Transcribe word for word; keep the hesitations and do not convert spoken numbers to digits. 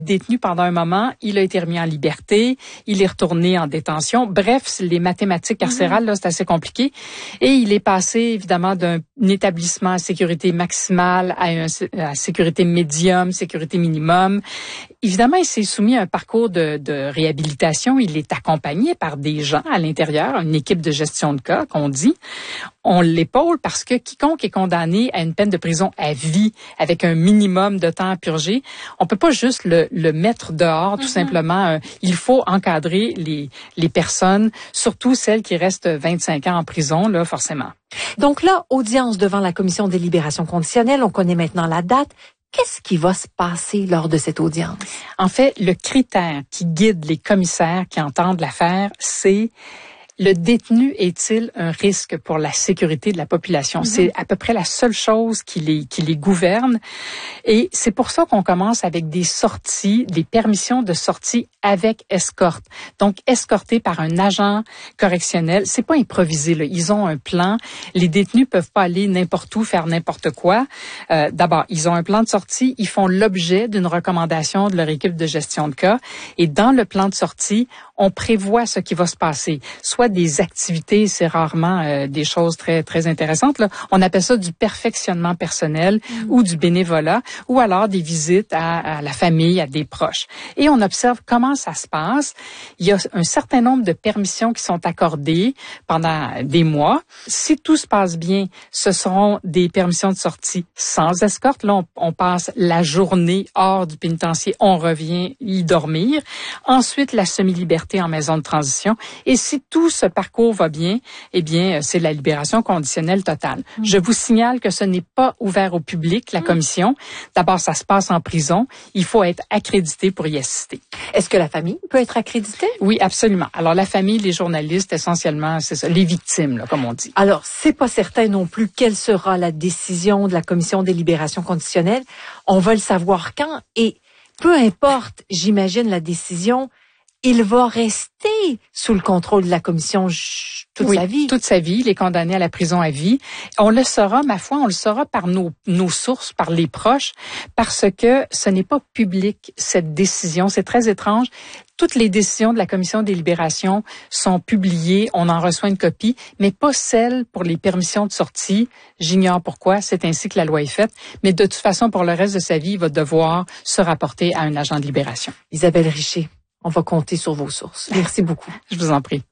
Détenu pendant un moment, il a été remis en liberté, il est retourné en détention. Bref, les mathématiques carcérales, là, c'est assez compliqué. Et il est passé, évidemment, d'un établissement à sécurité maximale à une à sécurité médium, sécurité minimum. Évidemment, il s'est soumis à un parcours de, de réhabilitation. Il est accompagné par des gens à l'intérieur, une équipe de gestion de cas, qu'on dit. On l'épaule parce que quiconque est condamné à une peine de prison à vie avec un minimum de temps à purger, on peut pas juste le, le mettre dehors, tout mm-hmm. simplement. Euh, il faut encadrer les, les personnes, surtout celles qui restent vingt-cinq ans en prison, là, forcément. Donc là, audience devant la commission des libérations conditionnelles, on connaît maintenant la date. Qu'est-ce qui va se passer lors de cette audience? En fait, le critère qui guide les commissaires qui entendent l'affaire, c'est: le détenu est-il un risque pour la sécurité de la population? Mm-hmm. C'est à peu près la seule chose qui les, qui les gouverne. Et c'est pour ça qu'on commence avec des sorties, des permissions de sortie avec escorte. Donc, escorté par un agent correctionnel. C'est pas improvisé, là. Ils ont un plan. Les détenus peuvent pas aller n'importe où, faire n'importe quoi. Euh, d'abord, ils ont un plan de sortie. Ils font l'objet d'une recommandation de leur équipe de gestion de cas. Et dans le plan de sortie, on prévoit ce qui va se passer. Soit des activités, c'est rarement euh, des choses très très intéressantes, là. On appelle ça du perfectionnement personnel mmh. ou du bénévolat, ou alors des visites à, à la famille, à des proches. Et on observe comment ça se passe. Il y a un certain nombre de permissions qui sont accordées pendant des mois. Si tout se passe bien, ce seront des permissions de sortie sans escorte. Là, on, on passe la journée hors du pénitencier, on revient y dormir. Ensuite, la semi-liberté en maison de transition. Et si tout ce parcours va bien, eh bien, c'est la libération conditionnelle totale. Mmh. Je vous signale que ce n'est pas ouvert au public, la mmh. commission. D'abord, ça se passe en prison. Il faut être accrédité pour y assister. Est-ce que la famille peut être accréditée? Oui, absolument. Alors, la famille, les journalistes, essentiellement, c'est ça, les victimes, là, comme on dit. Alors, c'est pas certain non plus quelle sera la décision de la commission des libérations conditionnelles. On va le savoir quand, et peu importe, j'imagine, la décision, il va rester sous le contrôle de la commission toute oui, sa vie. toute sa vie. Il est condamné à la prison à vie. On le saura, ma foi, on le saura par nos, nos sources, par les proches, parce que ce n'est pas public, cette décision. C'est très étrange. Toutes les décisions de la commission des libérations sont publiées. On en reçoit une copie, mais pas celles pour les permissions de sortie. J'ignore pourquoi. C'est ainsi que la loi est faite. Mais de toute façon, pour le reste de sa vie, il va devoir se rapporter à un agent de libération. Isabelle Richer, on va compter sur vos sources. Merci beaucoup. Je vous en prie.